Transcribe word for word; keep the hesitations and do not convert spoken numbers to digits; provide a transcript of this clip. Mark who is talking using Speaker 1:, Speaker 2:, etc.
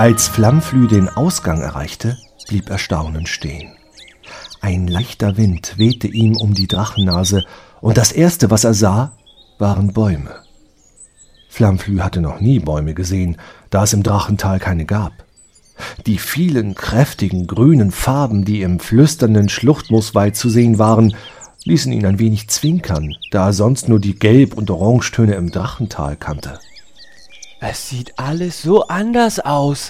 Speaker 1: Als Flammflüh den Ausgang erreichte, blieb er staunend stehen. Ein leichter Wind wehte ihm um die Drachennase, und das Erste, was er sah, waren Bäume. Flammflüh hatte noch nie Bäume gesehen, da es im Drachental keine gab. Die vielen kräftigen grünen Farben, die im flüsternden Schluchtmooswald zu sehen waren, ließen ihn ein wenig zwinkern, da er sonst nur die Gelb- und Orangetöne im Drachental kannte.
Speaker 2: Es sieht alles so anders aus.